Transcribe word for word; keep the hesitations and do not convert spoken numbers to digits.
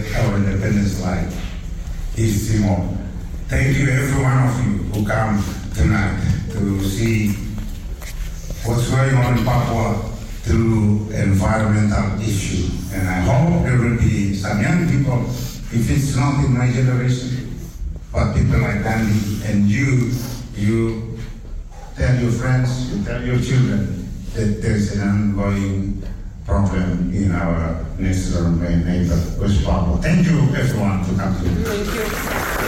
our independence flag, East Timor. Thank you, every one of you who come tonight to see what's going on in Papua through environmental issue. And I hope there will be some young people, if it's not in my generation, but people like Gandhi and you, you tell your friends, you tell your children that there's an ongoing problem in our next door neighbor, West Papua. Thank you, everyone, for coming. Thank you.